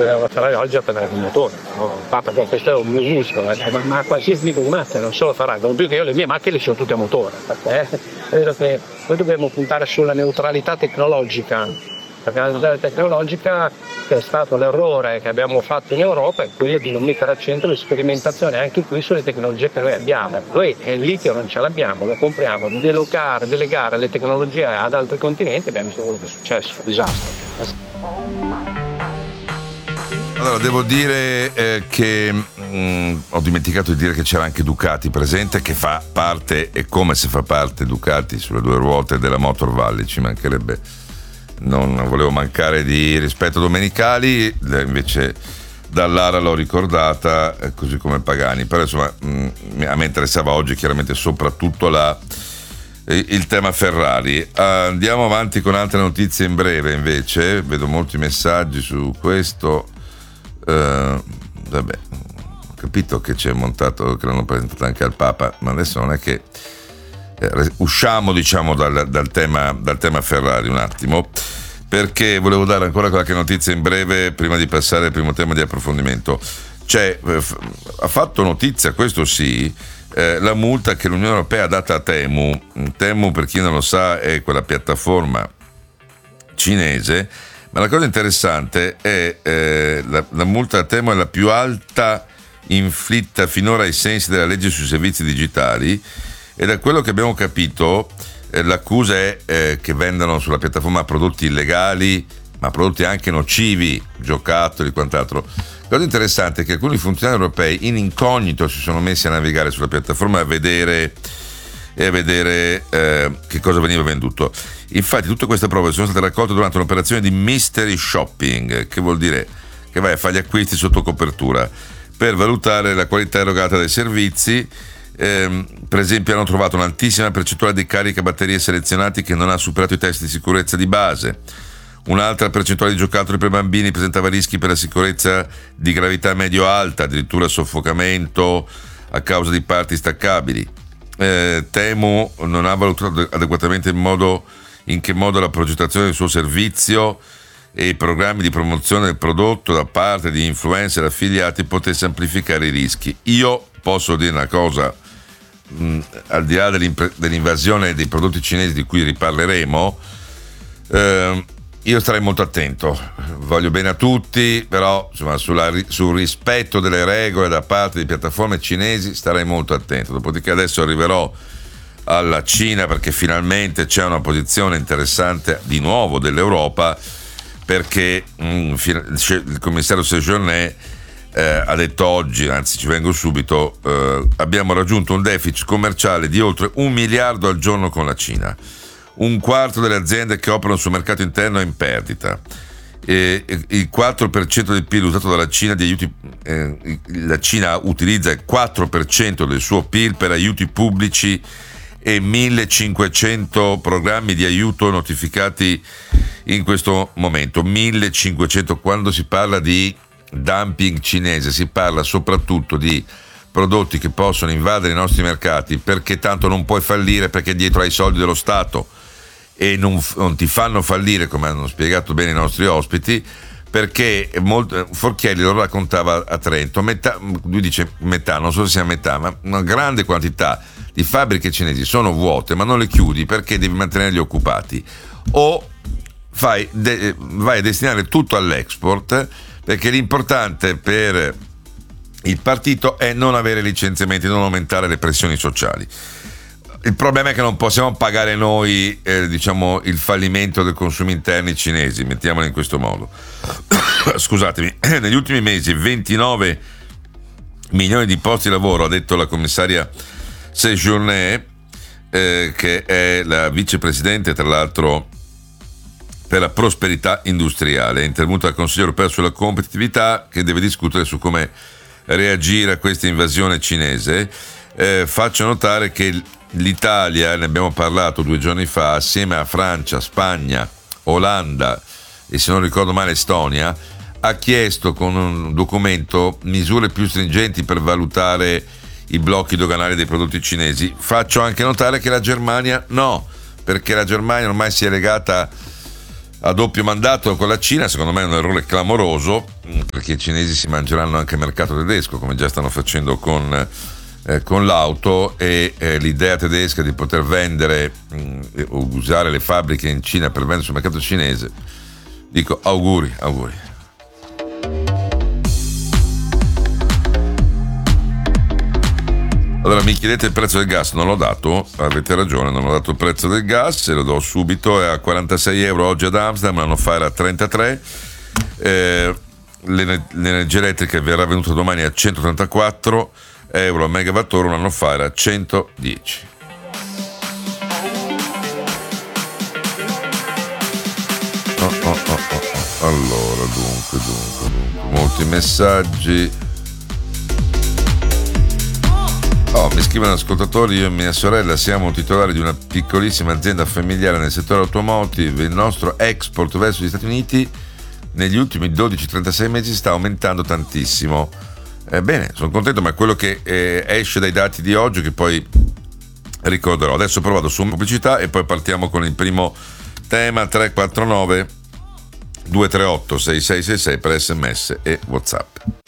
la Ferrari oggi ha il motore, no? Perché questo è un mio gusto, ma qualsiasi tipo di macchina, non solo Ferrari, non più che io le mie macchine sono tutte a motore, perché credo che noi dobbiamo puntare sulla neutralità tecnologica, perché la neutralità tecnologica che è stato l'errore che abbiamo fatto in Europa è quello di non mettere al centro le sperimentazioni anche qui sulle tecnologie che noi abbiamo. Noi il litio non ce l'abbiamo, lo compriamo, delegare le tecnologie ad altri continenti, abbiamo visto quello che è successo, disastro. Allora, devo dire che ho dimenticato di dire che c'era anche Ducati presente, che fa parte, e come se fa parte Ducati sulle due ruote della Motor Valley, ci mancherebbe, non volevo mancare di rispetto domenicali, invece Dallara l'ho ricordata, così come Pagani, però insomma a me interessava oggi chiaramente soprattutto il tema Ferrari. Andiamo avanti con altre notizie in breve, invece vedo molti messaggi su questo. Vabbè, ho capito che c'è montato, che l'hanno presentato anche al Papa, ma adesso non è che usciamo, diciamo, dal tema Ferrari un attimo, perché volevo dare ancora qualche notizia in breve prima di passare al primo tema di approfondimento. Ha fatto notizia, questo sì, la multa che l'Unione Europea ha dato a Temu. Temu, per chi non lo sa, è quella piattaforma cinese. Ma la cosa interessante è la multa a Temu è la più alta inflitta finora ai sensi della legge sui servizi digitali, e da quello che abbiamo capito l'accusa è che vendano sulla piattaforma prodotti illegali, ma prodotti anche nocivi, giocattoli e quant'altro. La cosa interessante è che alcuni funzionari europei in incognito si sono messi a navigare sulla piattaforma e a vedere che cosa veniva venduto. Infatti tutte queste prove sono state raccolte durante un'operazione di mystery shopping, che vuol dire che vai a fare gli acquisti sotto copertura per valutare la qualità erogata dai servizi. Per esempio hanno trovato un'altissima percentuale di carica batterie selezionati che non ha superato i test di sicurezza di base. Un'altra percentuale di giocattoli per bambini presentava rischi per la sicurezza di gravità medio-alta, addirittura soffocamento a causa di parti staccabili. Temu non ha valutato adeguatamente in che modo la progettazione del suo servizio e i programmi di promozione del prodotto da parte di influencer affiliati potesse amplificare i rischi. Io posso dire una cosa, al di là dell'invasione dei prodotti cinesi di cui riparleremo, io starei molto attento. Voglio bene a tutti, però insomma, sul rispetto delle regole da parte di piattaforme cinesi starei molto attento. Dopodiché adesso arriverò alla Cina, perché finalmente c'è una posizione interessante di nuovo dell'Europa, perché il commissario Séjourné ha detto oggi, anzi ci vengo subito, abbiamo raggiunto un deficit commerciale di oltre 1 miliardo al giorno con la Cina. Un quarto delle aziende che operano sul mercato interno è in perdita. Il 4% del PIL usato dalla Cina di aiuti, la Cina utilizza il 4% del suo PIL per aiuti pubblici e 1500 programmi di aiuto notificati in questo momento. 1500. Quando si parla di dumping cinese si parla soprattutto di prodotti che possono invadere i nostri mercati, perché tanto non puoi fallire, perché dietro hai i soldi dello Stato e non ti fanno fallire, come hanno spiegato bene i nostri ospiti, perché Forchielli lo raccontava a Trento, lui dice metà, non so se sia metà, ma una grande quantità di fabbriche cinesi sono vuote, ma non le chiudi perché devi mantenerli occupati, o vai a destinare tutto all'export, perché l'importante per il partito è non avere licenziamenti, non aumentare le pressioni sociali. Il problema è che non possiamo pagare noi diciamo il fallimento dei consumi interni cinesi, mettiamolo in questo modo. Scusatemi, negli ultimi mesi 29 milioni di posti di lavoro, ha detto la commissaria Séjourné, che è la vicepresidente tra l'altro per la prosperità industriale, è intervenuta al Consiglio europeo sulla competitività, che deve discutere su come reagire a questa invasione cinese. Faccio notare che l'Italia, ne abbiamo parlato 2 giorni fa, assieme a Francia, Spagna, Olanda e, se non ricordo male, Estonia, ha chiesto con un documento misure più stringenti per valutare i blocchi doganali dei prodotti cinesi. Faccio anche notare che la Germania no, perché la Germania ormai si è legata a doppio mandato con la Cina, secondo me è un errore clamoroso, perché i cinesi si mangeranno anche il mercato tedesco, come già stanno facendo con l'auto, e l'idea tedesca di poter vendere o usare le fabbriche in Cina per vendere sul mercato cinese, dico auguri. Allora, mi chiedete il prezzo del gas, non l'ho dato, avete ragione, non ho dato il prezzo del gas, e lo do subito, è a 46 euro oggi ad Amsterdam, l'anno fa era a 33, l'energia elettrica verrà venuta domani a 134 euro a megawattora, un anno fa era a 110. Allora, dunque, molti messaggi. Mi scrivono ascoltatori: io e mia sorella siamo titolari di una piccolissima azienda familiare nel settore automotive. Il nostro export verso gli Stati Uniti negli ultimi 12-36 mesi sta aumentando tantissimo. Bene, sono contento, ma è quello che esce dai dati di oggi che poi ricorderò. Adesso provato su pubblicità e poi partiamo con il primo tema. 349 238 6666 per SMS e WhatsApp.